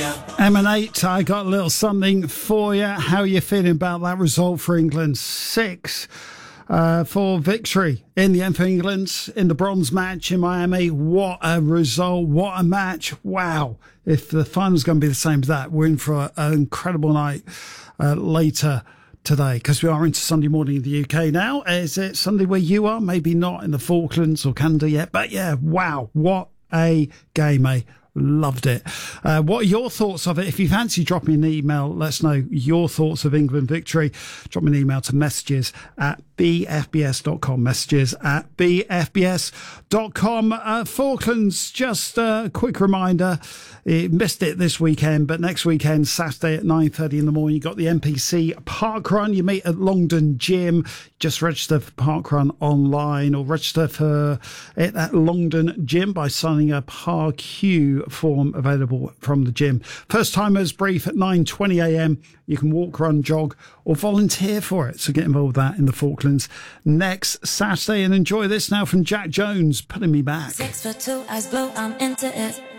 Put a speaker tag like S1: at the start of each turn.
S1: M&8, I got a little something for you. How are you feeling about that result for England? 6 for victory in the end for England in the bronze match in Miami. What a result. What a match. Wow. If the final's going to be the same as that, we're in for an incredible night later today, because we are into Sunday morning in the UK now. Is it Sunday where you are? Maybe not in the Falklands or Canada yet, but yeah, wow. What a game, eh? Loved it. What are your thoughts of it? If you fancy dropping an email, let us know your thoughts of England victory. Drop me an email to messages@bfbs.com. Messages@bfbs.com. Falklands, just a quick reminder, you missed it this weekend, but next weekend, Saturday at 9:30 in the morning, you got the NPC Park Run. You meet at Longdon Gym. Just register for Park Run online or register for it at Longdon Gym by signing a PARQ form available from the gym. First timers brief at 9:20 a.m. You can walk, run, jog or volunteer for it. So get involved with that in the Falklands next Saturday. And enjoy this now from Jack Jones, Putting Me Back.
S2: 6'2", eyes blue, I'm into it.